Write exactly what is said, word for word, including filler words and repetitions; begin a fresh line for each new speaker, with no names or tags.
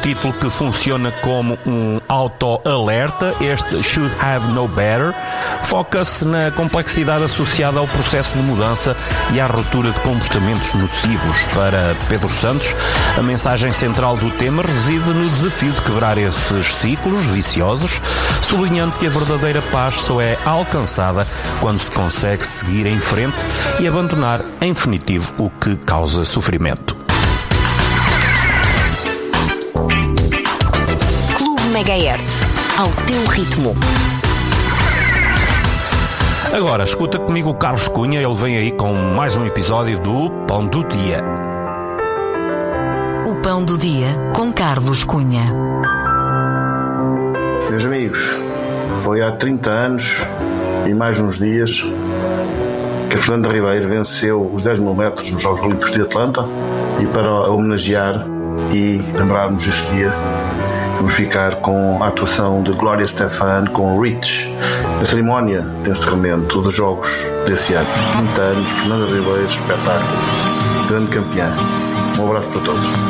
título que funciona como um auto-alerta. Este Should Have Known Better foca-se na complexidade associada ao processo de mudança e à ruptura de comportamentos nocivos. Para Pedro Santos, a mensagem central do tema reside no desafio de quebrar esses ciclos viciosos, sublinhando que a verdadeira paz só é alcançada quando se consegue seguir em frente e abandonar, em definitivo, o que causa sofrimento.
Clube Megahertz, ao teu ritmo.
Agora, escuta comigo o Carlos Cunha, ele vem aí com mais um episódio do Pão do Dia.
O Pão do Dia, com Carlos Cunha.
Meus amigos, foi há trinta anos e mais uns dias que a Fernanda Ribeiro venceu os dez mil metros nos Jogos Olímpicos de Atlanta, e para a homenagear e lembrarmos esse dia, vamos ficar com a atuação de Gloria Estefan com Reach, a cerimónia de encerramento dos Jogos desse ano. trinta anos, Fernanda Ribeiro, espetáculo, grande campeã. Um abraço para todos.